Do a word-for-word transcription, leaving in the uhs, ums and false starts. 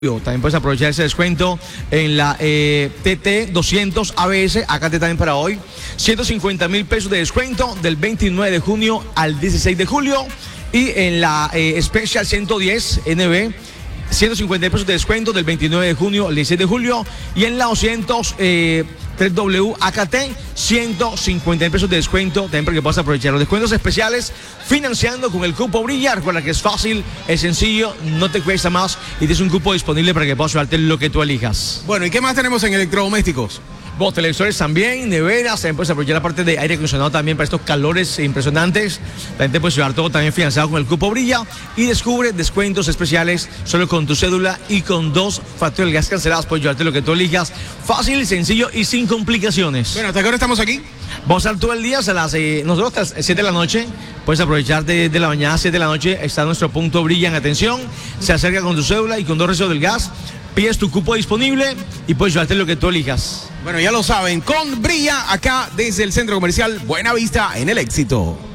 También puedes aprovechar ese descuento en la eh, T T doscientos A B S, acá te también para hoy. ciento cincuenta mil pesos de descuento del veintinueve de junio al dieciséis de julio. Y en la eh, Special ciento diez N B, ciento cincuenta pesos de descuento del veintinueve de junio al dieciséis de julio. Y en la doscientos eh, tres W A K T, ciento cincuenta pesos de descuento también para que puedas aprovechar los descuentos especiales financiando con el cupo Brilla. Recuerda que es fácil, es sencillo, no te cuesta más y tienes un cupo disponible para que puedas llevarte lo que tú elijas. Bueno, ¿y qué más tenemos en electrodomésticos? Vos, televisores también, neveras, también puedes aprovechar la parte de aire acondicionado también para estos calores impresionantes. También te puedes llevar todo también financiado con el cupo Brilla y descubre descuentos especiales solo con tu cédula y con dos facturas de gas canceladas. Puedes llevarte lo que tú elijas, fácil, sencillo y sin complicaciones. Bueno, ¿hasta qué hora estamos aquí? Vamos a estar todo el día hasta las, eh, nosotros hasta las siete de la noche. Puedes aprovechar de, de la mañana a siete de la noche. Está nuestro punto Brilla en atención. Se acerca con tu cédula y con dos recibos del gas. Pides tu cupo disponible y puedes llevarte lo que tú elijas. Bueno, ya lo saben, con Brilla acá desde el Centro Comercial Buenavista en El Éxito.